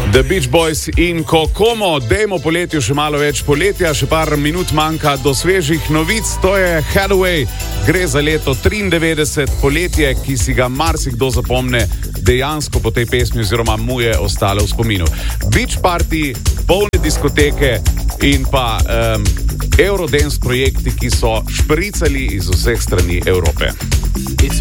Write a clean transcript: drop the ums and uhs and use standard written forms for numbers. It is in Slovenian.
The Beach Boys in Kokomo, dejmo poletju še malo več poletja, še par minut manjka do svežih novic, to je Hathaway, gre za leto 93, poletje, ki si ga marsikdo zapomne dejansko po tej pesmi oziroma mu je ostalo v spominu. Beach party, polne diskoteke in pa Eurodance projekti, ki so špricali iz vseh strani Evrope.